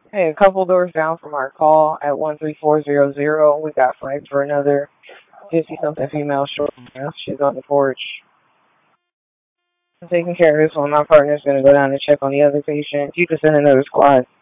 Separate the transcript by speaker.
Speaker 1: Hey, a couple doors down from our call at 13400, we got flagged for another 50-something female short. She's on the porch. I'm taking care of this one. My partner's going to go down and check on the other patient. You can send another squad.